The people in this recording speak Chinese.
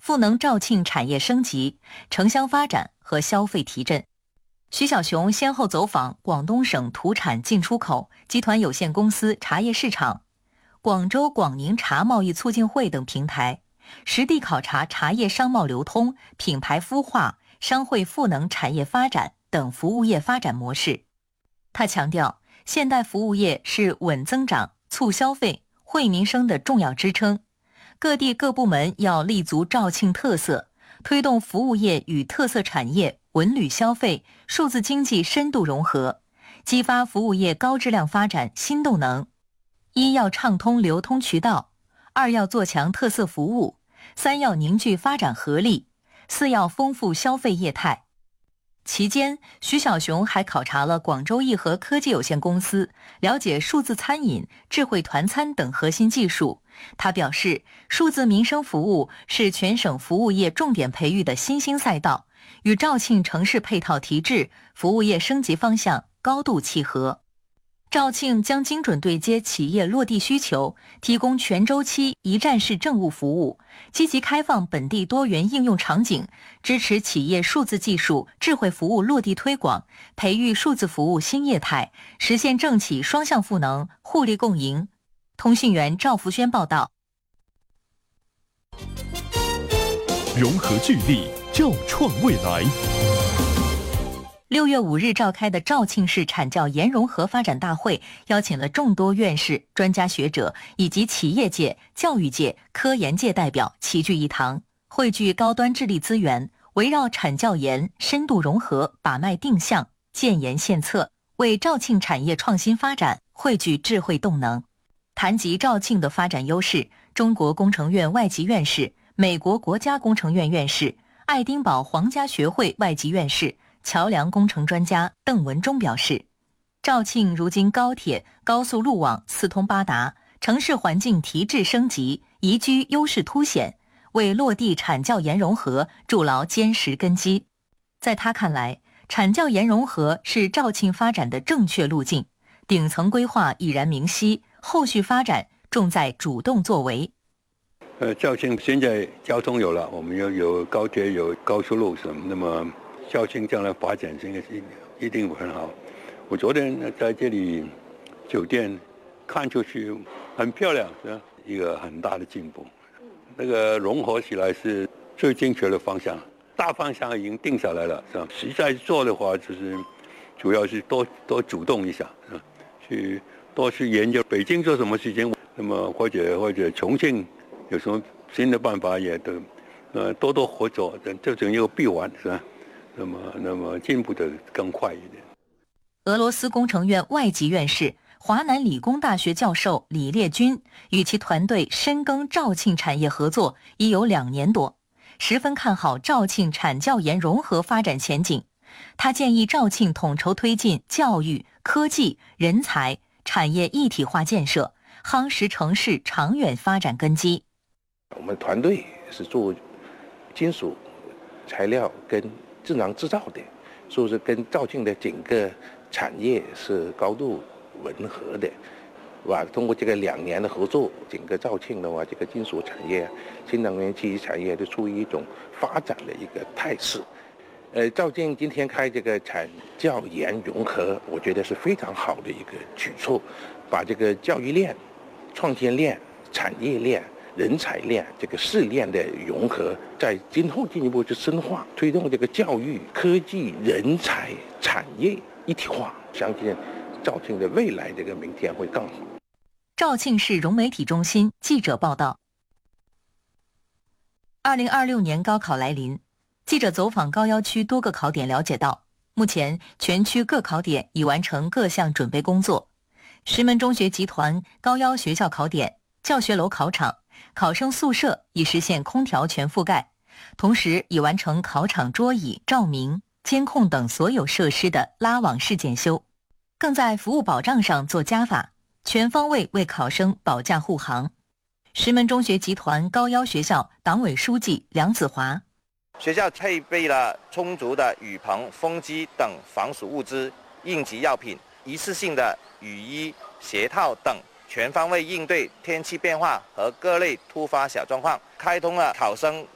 赋能肇庆产业升级、城乡发展和消费提振。徐小熊先后走访广东省土产进出口集团有限公司茶叶市场、广州广宁茶贸易促进会等平台，实地考察茶叶商贸流通、品牌孵化、商会赋能产业发展等服务业发展模式。他强调，现代服务业是稳增长、促消费、惠民生的重要支撑，各地各部门要立足肇庆特色，推动服务业与特色产业、文旅消费、数字经济深度融合，激发服务业高质量发展新动能。一要畅通流通渠道，二要做强特色服务，三要凝聚发展合力，四要丰富消费业态。期间，徐小熊还考察了广州义和科技有限公司，了解数字餐饮、智慧团餐等核心技术。他表示，数字民生服务是全省服务业重点培育的新兴赛道，与肇庆城市配套提质、服务业升级方向高度契合。肇庆将精准对接企业落地需求，提供全周期一站式政务服务，积极开放本地多元应用场景，支持企业数字技术、智慧服务落地推广，培育数字服务新业态，实现政企双向赋能、互利共赢。通讯员赵福轩报道。 融合聚力，肇创未来。 6月5日召开的肇庆市产教研融合发展大会，邀请了众多院士、专家学者以及企业界、教育界、科研界代表齐聚一堂，汇聚高端智力资源，围绕产教研深度融合把脉定向、建言献策，为肇庆产业创新发展汇聚智慧动能。谈及肇庆的发展优势，中国工程院外籍院士、美国国家工程院院士、爱丁堡皇家学会外籍院士、桥梁工程专家邓文忠表示，肇庆如今高铁、高速路网四通八达，城市环境提质升级，宜居优势凸显，为落地产教研融合筑牢坚实根基。在他看来，产教研融合是肇庆发展的正确路径，顶层规划已然明晰，后续发展重在主动作为。 肇庆现在交通有了，我们有高铁、有高速路什么，那么肇庆将来发展应该是一定很好。我昨天在这里酒店看出去很漂亮，是一个很大的进步。那个融合起来是最正确的方向，大方向已经定下来了，是吧？实在做的话，就是主要是多主动一下，多去研究北京做什么事情，那么或者重庆有什么新的办法，也都多合作，这整一个闭环，是吧？那么进步的更快一点。 俄罗斯工程院外籍院士、华南理工大学教授李烈军与其团队深耕肇庆产业合作已有2年多，十分看好肇庆产教研融合发展前景。他建议肇庆统筹推进教育、科技、人才、产业一体化建设，夯实城市长远发展根基。 我们团队是做金属材料跟智能制造的，所以说跟肇庆的整个产业是高度吻合的，是吧？通过这个2年的合作，整个肇庆的话，这个金属产业、新能源汽车产业都处于一种发展的一个态势。肇庆今天开这个产教研融合，我觉得是非常好的一个举措，把这个教育链、创新链、产业链、人才链这个4链的融合，在今后进一步去深化，推动这个教育、科技、人才、产业一体化，相信肇庆的未来这个明天会更好。 肇庆市融媒体中心记者报道。2026年高考来临，记者走访高要区多个考点了解到，目前全区各考点已完成各项准备工作。石门中学集团高要学校考点、教学楼考场、考生宿舍已实现空调全覆盖，同时已完成考场桌椅、照明、监控等所有设施的拉网式检修，更在服务保障上做加法，全方位为考生保驾护航。石门中学集团高要学校党委书记梁子华， 学校配备了充足的雨棚、风机等防暑物资、应急药品、一次性的雨衣、鞋套等，全方位应对天气变化和各类突发小状况，开通了考生